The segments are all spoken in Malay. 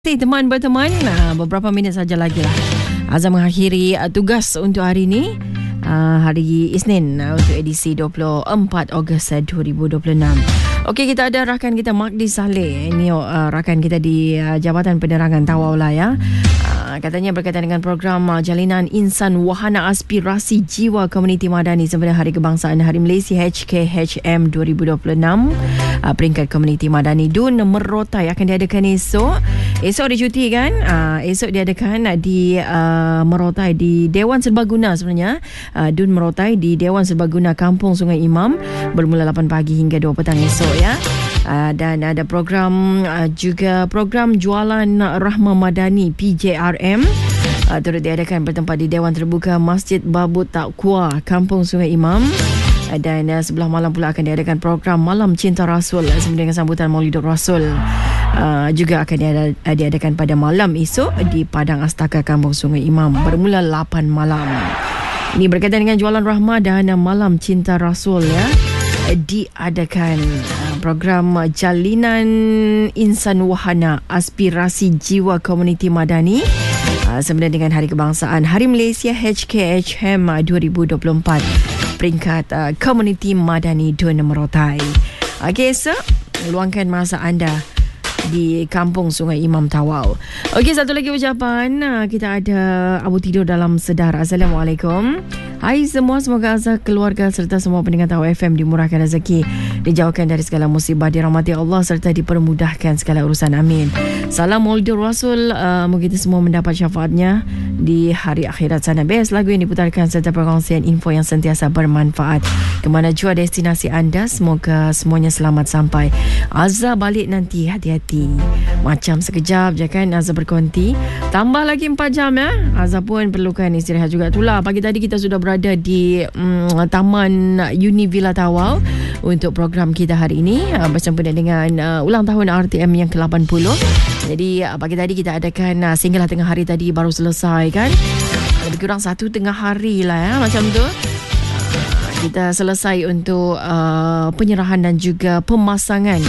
Teman berteman, beberapa minit saja lagi lah Azam mengakhiri tugas untuk hari ini, hari Isnin, untuk edisi 24 Ogos 2026. Okey, kita ada rakan kita Magdi Saleh. Ini rakan kita di Jabatan Penerangan Tawau lah ya. Katanya berkaitan dengan program Jalinan Insan Wahana Aspirasi Jiwa Komuniti Madani sempena Hari Kebangsaan Hari Malaysia HKHM 2026. Peringkat Komuniti Madani DUN Merotai akan diadakan esok. Esok ada cuti kan? Esok diadakan di Merotai di Dewan Serbaguna sebenarnya. DUN Merotai di Dewan Serbaguna Kampung Sungai Imam bermula 8 pagi hingga 2 petang esok ya. Dan ada program juga program Jualan Rahmah Madani PJRM turut diadakan bertempat di Dewan Terbuka Masjid Babut Taqwa Kampung Sungai Imam. Dan sebelah malam pula akan diadakan program Malam Cinta Rasul sempena dengan sambutan Maulidur Rasul. Juga akan diadakan pada malam esok di Padang Astaka Kampung Sungai Imam bermula 8 malam. Ini berkaitan dengan Jualan Rahmah dan Malam Cinta Rasul ya. Diadakan program Jalinan Insan Wahana Aspirasi Jiwa Komuniti Madani sempena dengan Hari Kebangsaan Hari Malaysia HKHM 2024 peringkat Komuniti Madani DUN Merotai. Okey, so luangkan masa anda di Kampung Sungai Imam Tawau. Okey, satu lagi ucapan. Kita ada Abu Tidur Dalam Sedar. Assalamualaikum. Hai semua, semoga asa keluarga serta semua pendengar Tawau FM dimurahkan rezeki, dijauhkan dari segala musibah, dirahmati Allah serta dipermudahkan segala urusan. Amin. Salam Maulidur Rasul. Moga kita semua mendapat syafaatnya di hari akhirat sana. Best lagu yang diputarkan serta perkongsian info yang sentiasa bermanfaat kemana jua destinasi anda. Semoga semuanya selamat sampai. Azza balik nanti, hati-hati. Macam sekejap je kan Azza berkonti. Tambah lagi 4 jam ya. Azza pun perlukan istirahat juga. Itulah, pagi tadi kita sudah berada di Taman Univilla Tawau untuk program kita hari ini bersempena dengan ulang tahun RTM yang ke-80. Jadi pagi tadi kita adakan sehinggalah tengah hari tadi baru selesai kan. Lebih kurang 1/2 hari lah ya macam tu. Kita selesai untuk penyerahan dan juga pemasangan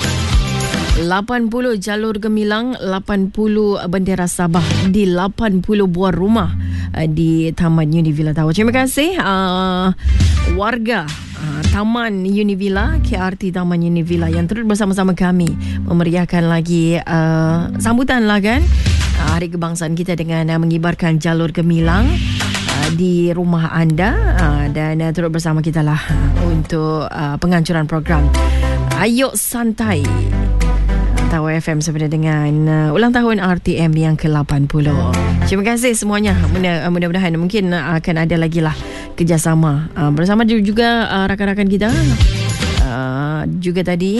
80 jalur gemilang, 80 bendera Sabah di 80 buah rumah di Taman Univilla Tawau. Terima kasih warga Taman Univilla, KRT Taman Univilla yang turut bersama-sama kami memeriahkan lagi sambutan lah kan Hari Kebangsaan kita dengan mengibarkan jalur gemilang di rumah anda dan turut bersama kita lah untuk pengancuran program Ayo Santai Tawau FM sempena dengan ulang tahun RTM yang ke-80. Terima kasih semuanya. Mudah-mudahan mungkin akan ada lagi lah kerjasama bersama juga rakan-rakan kita. Juga tadi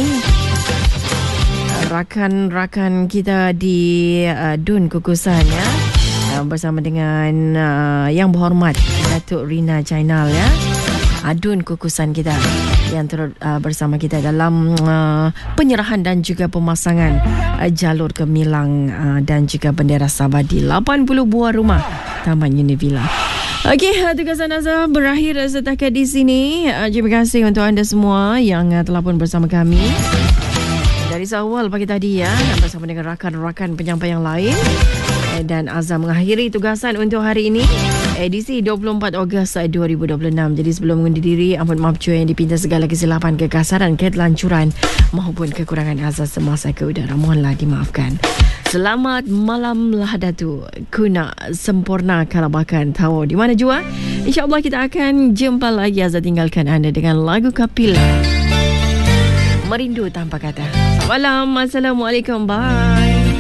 rakan-rakan kita di DUN Kukusan ya, bersama dengan Yang Berhormat Datuk Rina Jainal ya, DUN Kukusan kita yang turut bersama kita dalam penyerahan dan juga pemasangan jalur gemilang dan juga bendera Sabah di 80 buah rumah Taman Univilla. Okey, tugasan Azhar berakhir setakat di sini. Terima kasih untuk anda semua yang telah pun bersama kami dari awal pagi tadi ya, bersama dengan rakan-rakan penyampai yang lain. Dan Azhar mengakhiri tugasan untuk hari ini, edisi 24 Ogos 2026. Jadi sebelum mengundur diri, ampun maaf yang dipinta segala kesilapan, kekasaran, ketelancuran maupun kekurangan Azhar semasa ke udara. Mohonlah dimaafkan. Selamat malam lah Datu. Kuna sempurna kalabakan Tawau di mana jua. InsyaAllah kita akan jumpa lagi. Azhar tinggalkan anda dengan lagu Kapil Merindu Tanpa Kata. Selamat malam. Assalamualaikum. Bye.